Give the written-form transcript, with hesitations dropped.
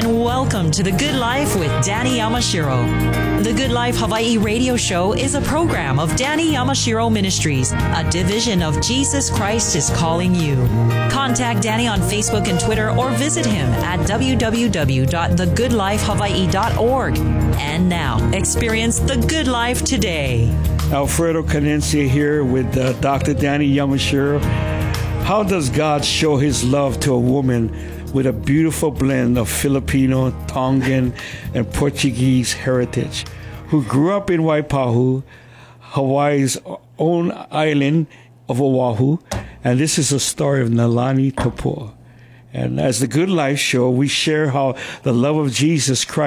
and welcome to The Good Life with Danny Yamashiro. The Good Life Hawaii radio show is a program of Danny Yamashiro Ministries, a division of Jesus Christ is Calling You. Contact Danny on Facebook and Twitter or visit him at www.thegoodlifehawaii.org. And now, experience the good life today. Alfredo Canencia here with Dr. Danny Yamashiro. How does God show his love to a woman with a beautiful blend of Filipino, Tongan, and Portuguese heritage, who grew up in Waipahu, Hawaii's own island of Oahu? And this is a story of Nalani Topua. And as the Good Life show, we share how the love of Jesus Christ